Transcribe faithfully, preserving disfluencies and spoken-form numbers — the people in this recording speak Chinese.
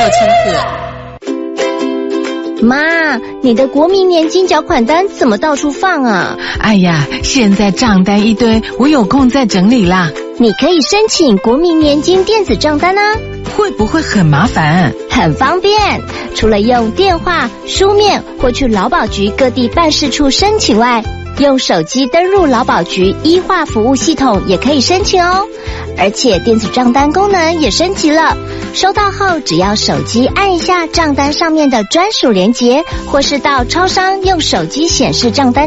乘客。 妈，你的国民年金缴款单怎么到处放啊？ 哎呀，现在账单一堆，我有空再整理啦。 你可以申请国民年金电子账单啊。 会不会很麻烦？ 很方便，除了用电话、书面或去劳保局各地办事处申请外，用手机登入劳保局医化服务系统也可以申请哦。而且电子账单功能也升级了，收到后只要手机按一下账单上面的专属连结，或是到超商用手机显示账单